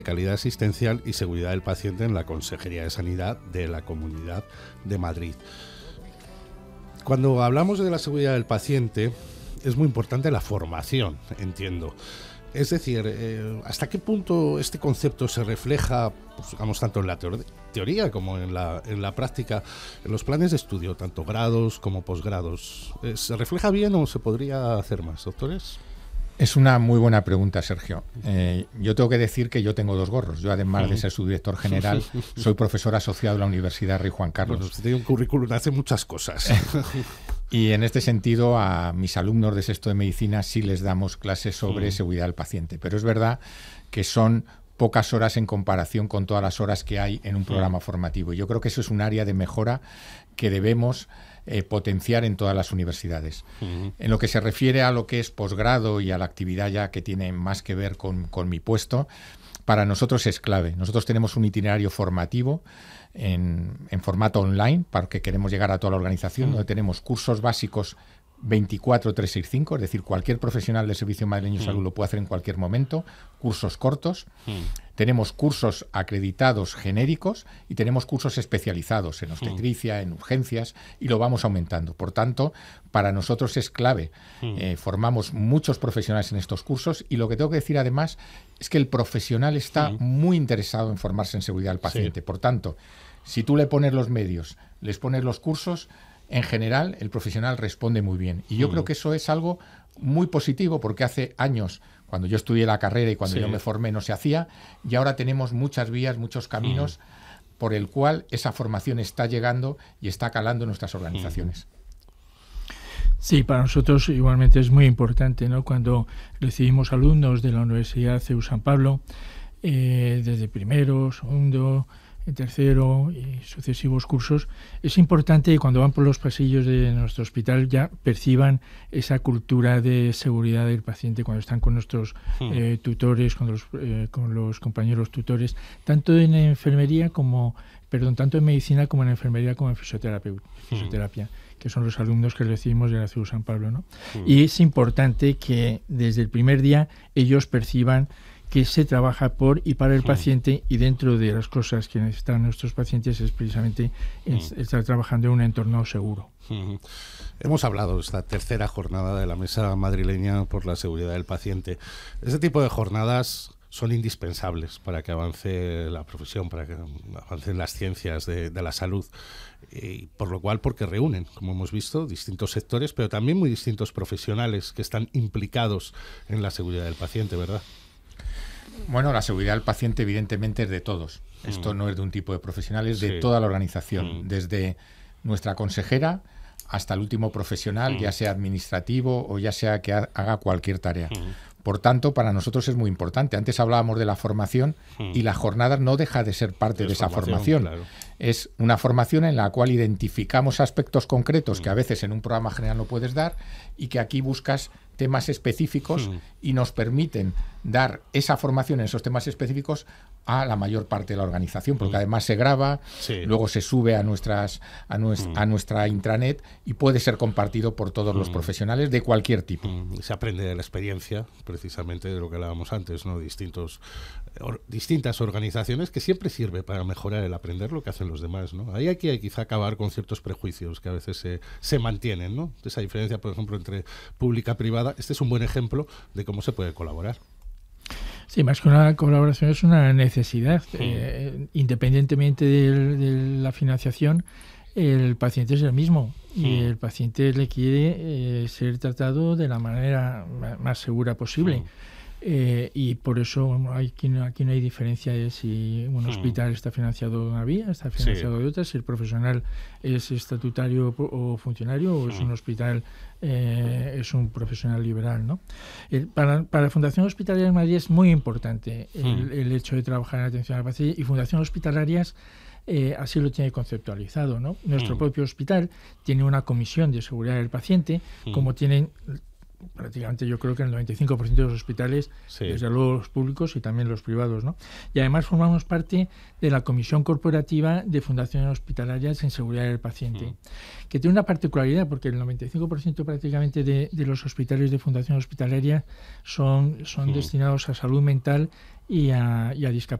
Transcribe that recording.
Calidad Asistencial y Seguridad del Paciente en la Consejería de Sanidad de la Comunidad de Madrid. Cuando hablamos de la seguridad del paciente, es muy importante la formación, entiendo. Es decir, ¿hasta qué punto este concepto se refleja, pues, digamos, tanto en la teoría como en la práctica, en los planes de estudio, tanto grados como posgrados? ¿Se refleja bien o se podría hacer más, doctores? Es una muy buena pregunta, Sergio. Yo tengo que decir que yo tengo dos gorros. Yo, además de ser su director general, soy profesor asociado de la Universidad Rey Juan Carlos. Bueno, usted tiene un currículum, hace muchas cosas. Y en este sentido, a mis alumnos de sexto de medicina sí les damos clases sobre seguridad del paciente. Pero es verdad que son pocas horas en comparación con todas las horas que hay en un programa formativo. Yo creo que eso es un área de mejora que debemos potenciar en todas las universidades. En lo que se refiere a lo que es posgrado y a la actividad ya que tiene más que ver con mi puesto, para nosotros es clave. Nosotros tenemos un itinerario formativo en formato online, para que queremos llegar a toda la organización, donde tenemos cursos básicos 24/365, es decir, cualquier profesional del Servicio Madrileño de Salud lo puede hacer en cualquier momento, cursos cortos, tenemos cursos acreditados genéricos y tenemos cursos especializados en obstetricia, en urgencias, y lo vamos aumentando. Por tanto, para nosotros es clave. Formamos muchos profesionales en estos cursos, y lo que tengo que decir además es que el profesional está muy interesado en formarse en seguridad del paciente. Por tanto, si tú le pones los medios, les pones los cursos, en general, el profesional responde muy bien. Y yo creo que eso es algo muy positivo, porque hace años, cuando yo estudié la carrera y cuando yo me formé, no se hacía, y ahora tenemos muchas vías, muchos caminos por el cual esa formación está llegando y está calando en nuestras organizaciones. Sí, para nosotros igualmente es muy importante, ¿no? Cuando recibimos alumnos de la Universidad CEU San Pablo, desde primero, segundo, tercero y sucesivos cursos, es importante que cuando van por los pasillos de nuestro hospital ya perciban esa cultura de seguridad del paciente cuando están con nuestros tutores, con los compañeros tutores, tanto en enfermería tanto en medicina como en enfermería como en fisioterapia, que son los alumnos que recibimos de la CEU San Pablo, ¿no? Y es importante que desde el primer día ellos perciban que se trabaja por y para el paciente, y dentro de las cosas que necesitan nuestros pacientes es precisamente estar trabajando en un entorno seguro. Hemos hablado de esta tercera jornada de la Mesa Madrileña por la Seguridad del Paciente. Este tipo de jornadas son indispensables para que avance la profesión, para que avancen las ciencias de la salud, y porque reúnen, como hemos visto, distintos sectores, pero también muy distintos profesionales que están implicados en la seguridad del paciente, ¿verdad? Bueno, la seguridad del paciente evidentemente es de todos. Esto no es de un tipo de profesionales, de toda la organización, desde nuestra consejera hasta el último profesional, ya sea administrativo o ya sea que haga cualquier tarea. Por tanto, para nosotros es muy importante. Antes hablábamos de la formación y la jornada no deja de ser parte de esa formación. Claro. Es una formación en la cual identificamos aspectos concretos que a veces en un programa general no puedes dar, y que aquí buscas temas específicos y nos permiten dar esa formación en esos temas específicos a la mayor parte de la organización, porque además se graba, luego se sube a nuestra intranet y puede ser compartido por todos los profesionales de cualquier tipo. Se aprende de la experiencia, precisamente de lo que hablábamos antes, ¿no? Distintas organizaciones, que siempre sirve para mejorar el aprender lo que hacen los demás, ¿no? Ahí hay que quizá acabar con ciertos prejuicios que a veces se mantienen, ¿no? Esa diferencia, por ejemplo, entre pública y privada. Este es un buen ejemplo de cómo se puede colaborar. Sí, más que una colaboración es una necesidad. Independientemente de la financiación, el paciente es el mismo y el paciente le quiere ser tratado de la manera más segura posible. Y por eso aquí no hay diferencia de si un hospital está financiado de una vía, está financiado de otra, si el profesional es estatutario o funcionario, o es un hospital, es un profesional liberal, ¿no? Para la Fundación Hospitalaria de Madrid es muy importante el hecho de trabajar en atención al paciente, y Fundación Hospitalarias así lo tiene conceptualizado, ¿no? Nuestro propio hospital tiene una comisión de seguridad del paciente, como tienen prácticamente yo creo que en el 95% de los hospitales, desde luego los públicos y también los privados, ¿no? Y además formamos parte de la Comisión Corporativa de Fundaciones Hospitalarias en Seguridad del Paciente, que tiene una particularidad, porque el 95% prácticamente de los hospitales de Fundación Hospitalaria son destinados a salud mental y a discapacidad.